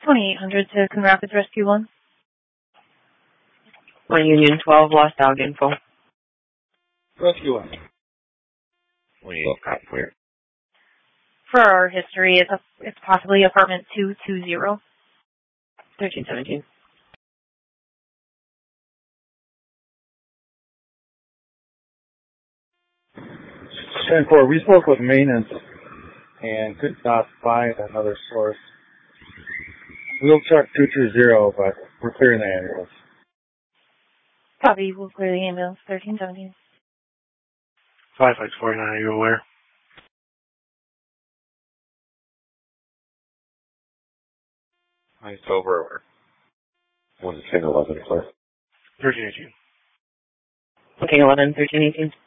2800 to Coon Rapids Rescue 1. One Union 12, lost dog info. Rescue 1. Clear. For our history, it's possibly apartment 220. 1317. 10-4, we spoke with maintenance and could not find another source. Wheel truck 220, but we're clearing the ambulance. Copy, we'll clear the ambulance. 1317. 5649, are you aware? It's over. 11011, clear. 1318. Okay, 11, 1318.